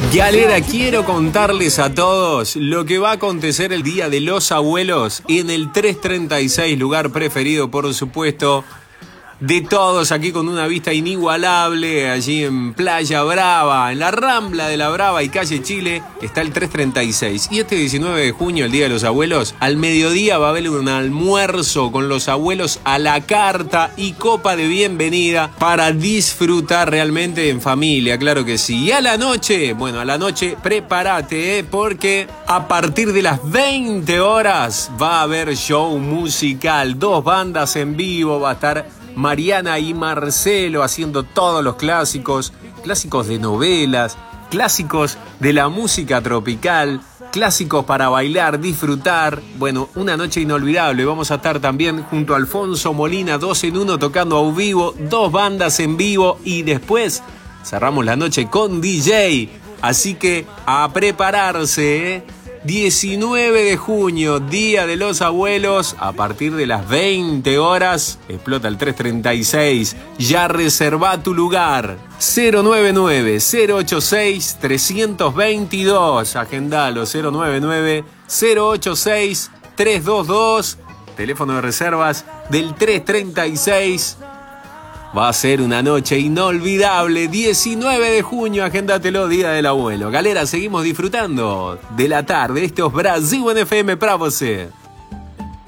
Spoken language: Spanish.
Galera, quiero contarles a todos lo que va a acontecer el Día de los Abuelos en el 336, lugar preferido, por supuesto, de todos, aquí con una vista inigualable, allí en Playa Brava, en la Rambla de la Brava y Calle Chile, está el 336. Y este 19 de junio, el Día de los Abuelos, al mediodía va a haber un almuerzo con los abuelos a la carta y copa de bienvenida para disfrutar realmente en familia, claro que sí. Y a la noche, prepárate, porque a partir de las 20 horas va a haber show musical, 2 bandas en vivo, va a estar Mariana y Marcelo haciendo todos los clásicos de novelas, clásicos de la música tropical, clásicos para bailar, disfrutar. Bueno, una noche inolvidable. Vamos a estar también junto a Alfonso Molina, 2 en 1 tocando a vivo, 2 bandas en vivo y después cerramos la noche con DJ. Así que a prepararse, 19 de junio, Día de los Abuelos, a partir de las 20 horas, explota el 336, ya reserva tu lugar, 099-086-322, agendalo, 099-086-322, teléfono de reservas del 336. Va a ser una noche inolvidable, 19 de junio, agéndatelo, Día del Abuelo. Galera, seguimos disfrutando de la tarde. Esto es Brasil FM para você.